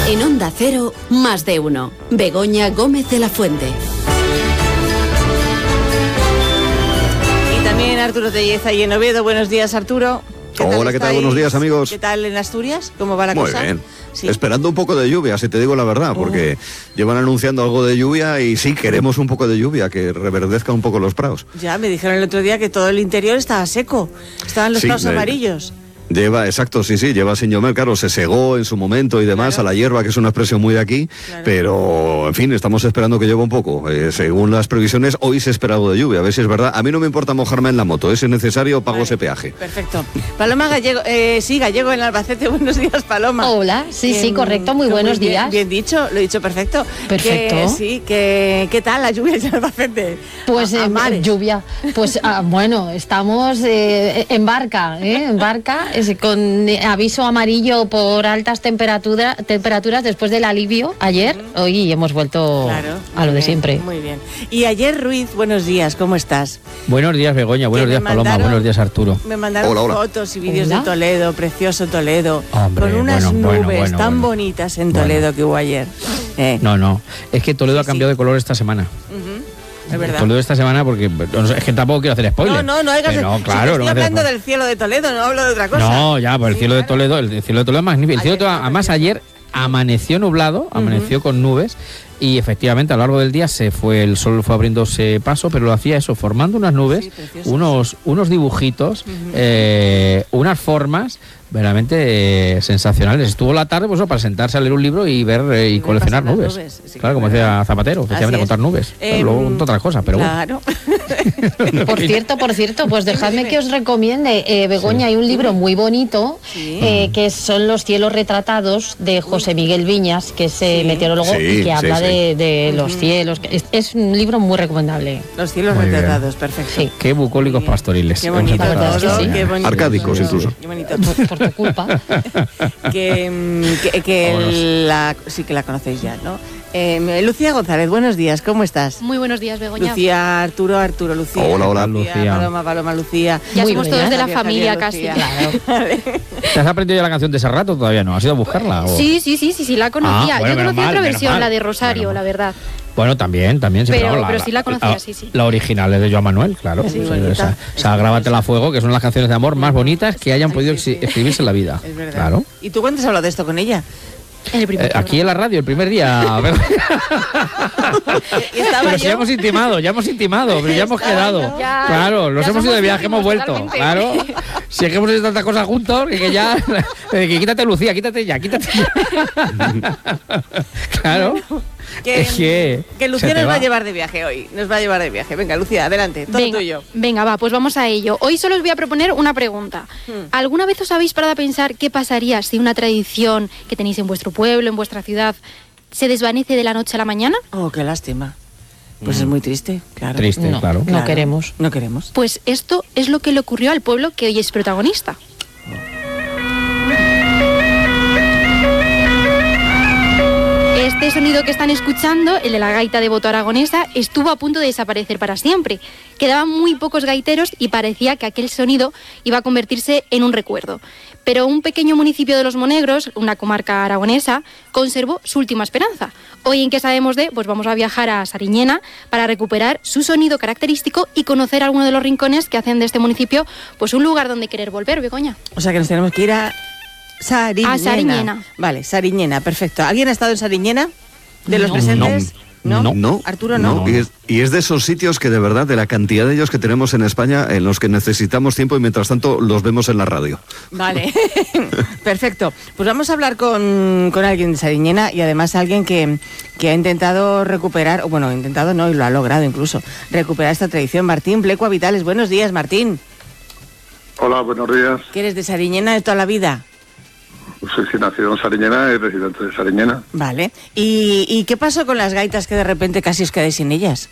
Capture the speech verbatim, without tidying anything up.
En Onda Cero, más de uno. Begoña Gómez de la Fuente. Y también Arturo Telleza y en Oviedo. Buenos días, Arturo. ¿Qué Hola, ¿qué tal? Buenos días, amigos. ¿Qué tal en Asturias? ¿Cómo va la Muy cosa? Muy bien. Sí. Esperando un poco de lluvia, si te digo la verdad, porque uh. llevan anunciando algo de lluvia y sí, queremos un poco de lluvia, que reverdezca un poco los prados. Ya, me dijeron el otro día que todo el interior estaba seco. Estaban los sí, prados de... amarillos. Lleva, exacto, sí, sí, lleva sin llover, claro, se segó en su momento y demás, claro, a la hierba, que es una expresión muy de aquí, claro, pero, en fin, estamos esperando que llueva un poco. Eh, según las previsiones, hoy se espera algo de lluvia, a ver si es verdad. A mí no me importa mojarme en la moto, ¿eh? Si es necesario, pago vale, ese peaje. Perfecto. Paloma Gallego, eh, sí, Gallego en Albacete, buenos días, Paloma. Hola, sí, eh, sí, correcto, muy buenos muy días. Bien, bien dicho, lo he dicho perfecto. Perfecto. Que, sí, que, ¿qué tal la lluvia en Albacete? Pues a, a mares. lluvia, pues ah, bueno, estamos eh, en barca, ¿eh? En barca, es, con aviso amarillo por altas temperatura, temperaturas después del alivio ayer. Uh-huh. Hoy hemos vuelto claro, a lo bien, de siempre. Muy bien. Y ayer, Ruiz, buenos días, ¿cómo estás? Buenos días, Begoña, buenos días, mandaron, Paloma, buenos días, Arturo. Me mandaron hola, hola. fotos y vídeos hola. de Toledo, precioso Toledo, Hombre, con unas bueno, nubes bueno, bueno, tan bueno. bonitas en Toledo bueno. que hubo ayer. Eh. No, no, es que Toledo sí, ha cambiado sí. de color esta semana. Uh-huh. Es verdad. Toledo esta semana porque es que tampoco quiero hacer spoiler. No, no, no hagas no, claro, si no estoy hablando del cielo de Toledo, no hablo de otra cosa. No, ya, pues el sí, cielo claro. de Toledo, el cielo de Toledo es magnífico. El cielo de Toledo, además ayer amaneció nublado, amaneció uh-huh. con nubes y efectivamente a lo largo del día se fue el sol fue abriéndose paso, pero lo hacía eso, formando unas nubes, sí, unos unos dibujitos, uh-huh. eh, unas formas verdaderamente eh, sensacionales. Estuvo la tarde pues, para sentarse a leer un libro y ver eh, y, y coleccionar nubes. nubes. Sí, claro, como decía Zapatero, efectivamente contar nubes. Eh, Luego otras cosas, pero claro. bueno. Por cierto, por cierto, pues dejadme que os recomiende, eh, Begoña, sí. hay un libro muy bonito sí. eh, que son Los cielos retratados de José Miguel Viñas, que es eh, sí. meteorólogo sí, y que habla sí, sí. de, de los uh-huh. cielos. Es, es un libro muy recomendable. Los cielos muy retratados, bien. Perfecto. Sí. Qué bucólicos pastoriles. Qué bonito. La verdad es que sí. Qué bonito. Arcádicos incluso. Qué bonito. Por, por tu culpa. que que, que oh, no sé. la, sí que la conocéis ya, ¿no? Eh, Lucía González, buenos días, ¿cómo estás? Muy buenos días, Begoña. Lucía, Arturo, Arturo, Lucía. Hola, hola, Lucía. Lucía. Paloma, Paloma, Lucía. Ya Muy somos bien, todos de la Javier, familia Javier, casi. Lucía. Claro. ¿Te has aprendido ya la canción de ese rato? Todavía no, ¿has ido a buscarla? O... Sí, sí, sí, sí, sí, la conocía. Ah, bueno, Yo conocía mal, otra versión, mal. la de Rosario, bueno, la verdad. Bueno, también, también. Sí, pero, pero, pero la, sí la conocía, la, sí, sí. La original es de Joan Manuel, claro. Sí, o sea, bonita. esa, o sea, Grábatela a fuego, que son las canciones de amor más bonitas que hayan Ay, podido sí, sí. escribirse en la vida. Es verdad. Claro. ¿Y tú cuándo has hablado de esto con ella? En el primer Eh, aquí en la radio, el primer día. A ver. Pero si ya hemos intimado, ya hemos intimado, pero ya hemos Estaba quedado. yo. Ya, Claro, nos ya hemos ido de viaje, somos hemos vuelto. totalmente. Claro. Si es que hemos hecho tantas cosas juntos, que, que ya. Que quítate, Lucía, quítate ya, quítate ya. Claro. Que, es que, que Lucía nos va. va a llevar de viaje hoy. Nos va a llevar de viaje. Venga, Lucía, adelante. Todo venga, tuyo. Venga, va, pues vamos a ello. Hoy solo os voy a proponer una pregunta. Hmm. ¿Alguna vez os habéis parado a pensar qué pasaría si una tradición que tenéis en vuestro pueblo, en vuestra ciudad, se desvanece de la noche a la mañana? Oh, qué lástima. Pues mm. es muy triste, claro. Triste, no, claro. No claro. queremos. No queremos. Pues esto es lo que le ocurrió al pueblo que hoy es protagonista. Este sonido que están escuchando, el de la gaita de Boto Aragonesa, estuvo a punto de desaparecer para siempre. Quedaban muy pocos gaiteros y parecía que aquel sonido iba a convertirse en un recuerdo. Pero un pequeño municipio de Los Monegros, una comarca aragonesa, conservó su última esperanza. Hoy, ¿en qué sabemos de? Pues vamos a viajar a Sariñena para recuperar su sonido característico y conocer algunos de los rincones que hacen de este municipio pues un lugar donde querer volver, Begoña. O sea que nos tenemos que ir a Sariñena. A Sariñena. Vale, Sariñena, perfecto. ¿Alguien ha estado en Sariñena? ¿De los No. presentes? No. ¿No? No. Arturo, no. no. Y, es, y es de esos sitios que de verdad, de la cantidad de ellos que tenemos en España, en los que necesitamos tiempo y mientras tanto los vemos en la radio. Vale, perfecto. Pues vamos a hablar con, con alguien de Sariñena y además alguien que, que ha intentado recuperar, o bueno, intentado no, y lo ha logrado incluso, recuperar esta tradición. Martín Plecua Vitales, buenos días, Martín. Hola, buenos días. ¿Que eres de Sariñena de toda la vida? Soy sí, nacido en Sariñena y residente de Sariñena. Vale. ¿Y, ¿Y qué pasó con las gaitas que de repente casi os quedáis sin ellas?